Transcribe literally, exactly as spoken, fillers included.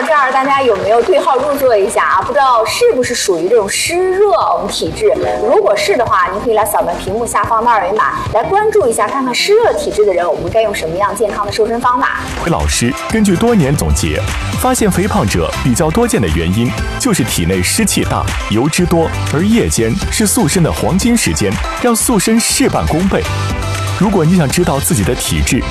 这儿，大家有没有对号入座一下啊？不知道是不是属于这种湿热我们体质？如果是的话，您可以来扫描屏幕下方的二维码，来关注一下，看看湿热体质的人，我们该用什么样健康的瘦身方法。 老师根据多年总结，发现肥胖者比较多见的原因就是体内湿气大、油脂多，而夜间是塑身的黄金时间，让塑身事半功倍。如果你想知道自己的体质